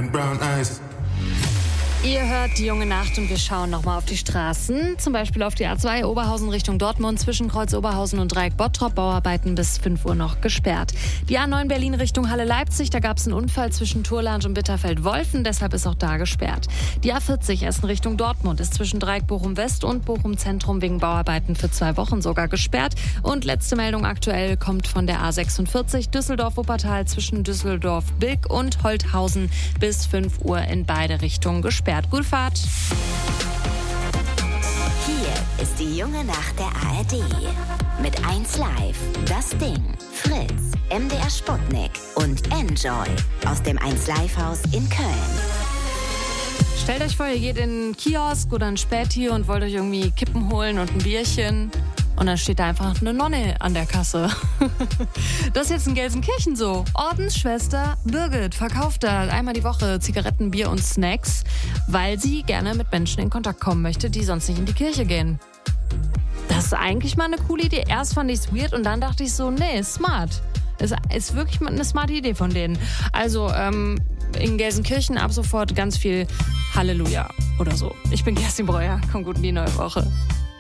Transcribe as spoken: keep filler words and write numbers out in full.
and brown eyes. Ihr hört die junge Nacht und wir schauen nochmal auf die Straßen. Zum Beispiel auf die A zwei Oberhausen Richtung Dortmund zwischen Kreuz Oberhausen und Dreieck Bottrop. Bauarbeiten bis fünf Uhr noch gesperrt. Die A neun Berlin Richtung Halle Leipzig. Da gab es einen Unfall zwischen Turlange und Bitterfeld-Wolfen. Deshalb ist auch da gesperrt. Die A vierzig Essen Richtung Dortmund ist zwischen Dreieck Bochum West und Bochum Zentrum wegen Bauarbeiten für zwei Wochen sogar gesperrt. Und letzte Meldung aktuell kommt von der A sechsundvierzig Düsseldorf-Wuppertal zwischen Düsseldorf-Bilk und Holthausen bis fünf Uhr in beide Richtungen gesperrt. Gute Fahrt. Hier ist die junge Nacht der A R D. Mit eins Live, Das Ding, Fritz, M D R Sputnik und Enjoy aus dem eins Live Haus in Köln. Stellt euch vor, ihr geht in einen Kiosk oder ein Späti und wollt euch irgendwie Kippen holen und ein Bierchen. Und dann steht da einfach eine Nonne an der Kasse. Das ist jetzt in Gelsenkirchen so. Ordensschwester Birgit verkauft da einmal die Woche Zigaretten, Bier und Snacks, weil sie gerne mit Menschen in Kontakt kommen möchte, die sonst nicht in die Kirche gehen. Das ist eigentlich mal eine coole Idee. Erst fand ich es weird und dann dachte ich so, nee, smart. Es ist wirklich eine smarte Idee von denen. Also ähm, in Gelsenkirchen ab sofort ganz viel Halleluja oder so. Ich bin Kerstin Breuer. Komm gut in die neue Woche.